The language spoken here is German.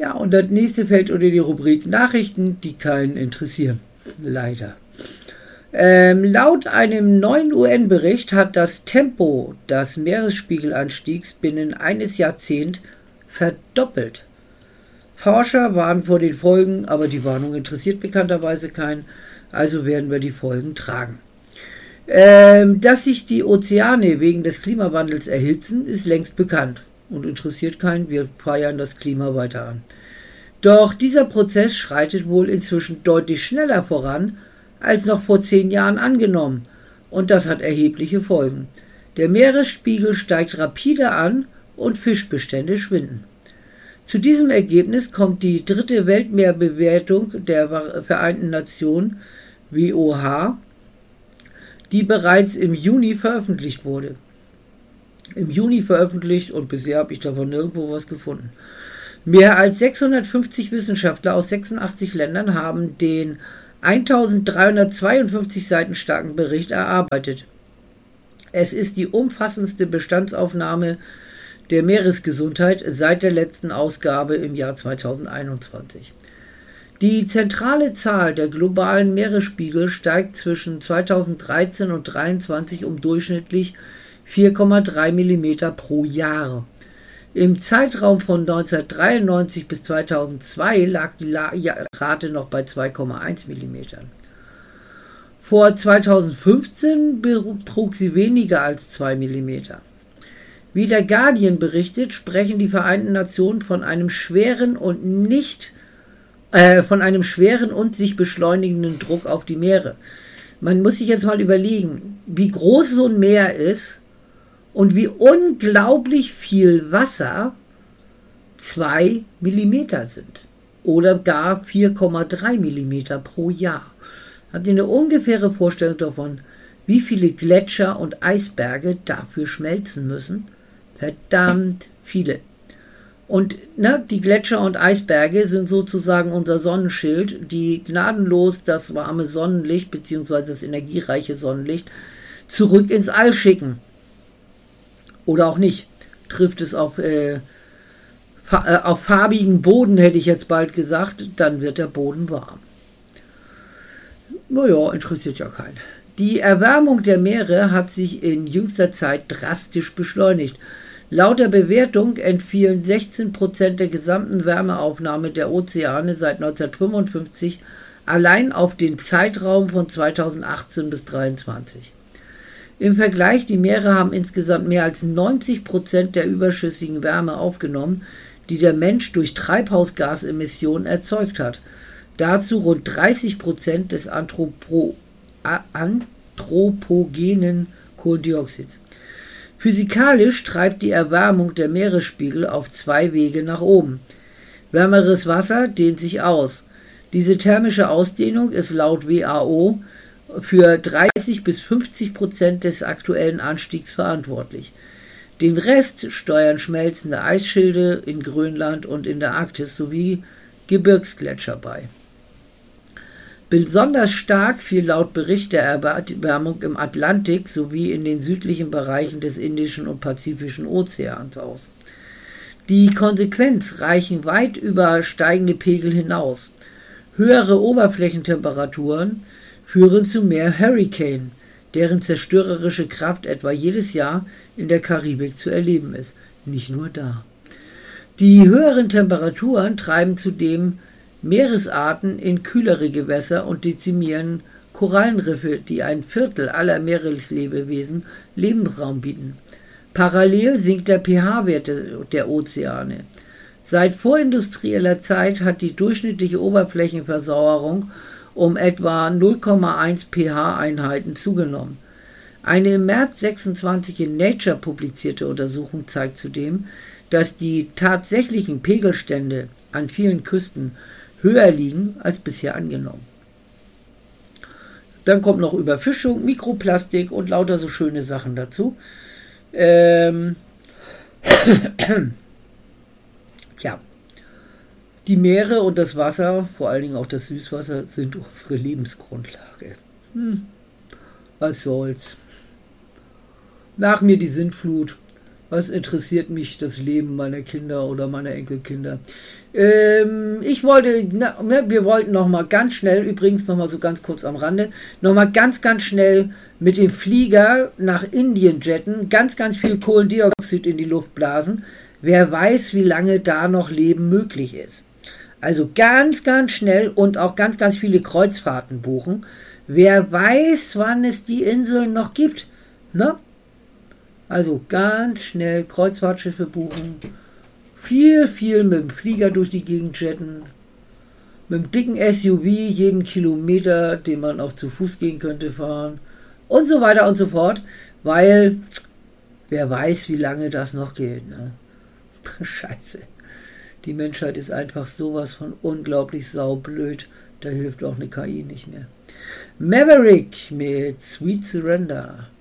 Ja, und das nächste fällt unter die Rubrik Nachrichten, die keinen interessieren. Leider. Laut einem neuen UN-Bericht hat das Tempo des Meeresspiegelanstiegs binnen eines Jahrzehnts verdoppelt. Forscher warnen vor den Folgen, aber die Warnung interessiert bekannterweise keinen, also werden wir die Folgen tragen. Dass sich die Ozeane wegen des Klimawandels erhitzen, ist längst bekannt und interessiert keinen, wir feiern das Klima weiter an. Doch dieser Prozess schreitet wohl inzwischen deutlich schneller voran, als noch vor 10 Jahren angenommen, und das hat erhebliche Folgen. Der Meeresspiegel steigt rapide an und Fischbestände schwinden. Zu diesem Ergebnis kommt die 3. Weltmeerbewertung der Vereinten Nationen, WOH, die bereits im Juni veröffentlicht wurde. Im Juni veröffentlicht und bisher habe ich davon nirgendwo was gefunden. Mehr als 650 Wissenschaftler aus 86 Ländern haben den 1352 Seiten starken Bericht erarbeitet. Es ist die umfassendste Bestandsaufnahme der Meeresgesundheit seit der letzten Ausgabe im Jahr 2021. Die zentrale Zahl der globalen Meeresspiegel steigt zwischen 2013 und 2023 um durchschnittlich 4,3 mm pro Jahr. Im Zeitraum von 1993 bis 2002 lag die Rate noch bei 2,1 mm. Vor 2015 betrug sie weniger als 2 mm. Wie der Guardian berichtet, sprechen die Vereinten Nationen von einem schweren und sich beschleunigenden Druck auf die Meere. Man muss sich jetzt mal überlegen, wie groß so ein Meer ist und wie unglaublich viel Wasser 2 mm sind oder gar 4,3 mm pro Jahr. Habt ihr eine ungefähre Vorstellung davon, wie viele Gletscher und Eisberge dafür schmelzen müssen? Verdammt viele. Und die Gletscher und Eisberge sind sozusagen unser Sonnenschild, die gnadenlos das warme Sonnenlicht bzw. das energiereiche Sonnenlicht zurück ins All schicken. Oder auch nicht. Trifft es auf farbigen Boden, hätte ich jetzt bald gesagt, dann wird der Boden warm. Naja, interessiert ja keinen. Die Erwärmung der Meere hat sich in jüngster Zeit drastisch beschleunigt. Laut der Bewertung entfielen 16% der gesamten Wärmeaufnahme der Ozeane seit 1955 allein auf den Zeitraum von 2018 bis 2023. Im Vergleich, die Meere haben insgesamt mehr als 90% der überschüssigen Wärme aufgenommen, die der Mensch durch Treibhausgasemissionen erzeugt hat. Dazu rund 30% des anthropogenen Kohlendioxids. Physikalisch treibt die Erwärmung der Meeresspiegel auf 2 Wege nach oben. Wärmeres Wasser dehnt sich aus. Diese thermische Ausdehnung ist laut WHO für 30 bis 50% des aktuellen Anstiegs verantwortlich. Den Rest steuern schmelzende Eisschilde in Grönland und in der Arktis sowie Gebirgsgletscher bei. Besonders stark fiel laut Bericht der Erwärmung im Atlantik sowie in den südlichen Bereichen des Indischen und Pazifischen Ozeans aus. Die Konsequenzen reichen weit über steigende Pegel hinaus. Höhere Oberflächentemperaturen führen zu mehr Hurrikanen, deren zerstörerische Kraft etwa jedes Jahr in der Karibik zu erleben ist. Nicht nur da. Die höheren Temperaturen treiben zudem Meeresarten in kühlere Gewässer und dezimieren Korallenriffe, die ein Viertel aller Meereslebewesen Lebensraum bieten. Parallel sinkt der pH-Wert der Ozeane. Seit vorindustrieller Zeit hat die durchschnittliche Oberflächenversauerung um etwa 0,1 pH-Einheiten zugenommen. Eine im März 26 in Nature publizierte Untersuchung zeigt zudem, dass die tatsächlichen Pegelstände an vielen Küsten höher liegen als bisher angenommen. Dann kommt noch Überfischung, Mikroplastik und lauter so schöne Sachen dazu. Die Meere und das Wasser, vor allen Dingen auch das Süßwasser, sind unsere Lebensgrundlage. Was soll's. Nach mir die Sintflut. Was interessiert mich das Leben meiner Kinder oder meiner Enkelkinder? Wir wollten noch mal ganz schnell, übrigens noch mal so ganz kurz am Rande, noch mal ganz schnell mit dem Flieger nach Indien jetten, ganz viel Kohlendioxid in die Luft blasen. Wer weiß, wie lange da noch Leben möglich ist. Also ganz schnell und auch ganz viele Kreuzfahrten buchen. Wer weiß, wann es die Inseln noch gibt. Ne? Also ganz schnell Kreuzfahrtschiffe buchen. Viel mit dem Flieger durch die Gegend jetten. Mit dem dicken SUV jeden Kilometer, den man auch zu Fuß gehen könnte, fahren. Und so weiter und so fort. Weil, wer weiß, wie lange das noch geht. Ne? Scheiße. Die Menschheit ist einfach sowas von unglaublich saublöd. Da hilft auch eine KI nicht mehr. Maverick mit Sweet Surrender.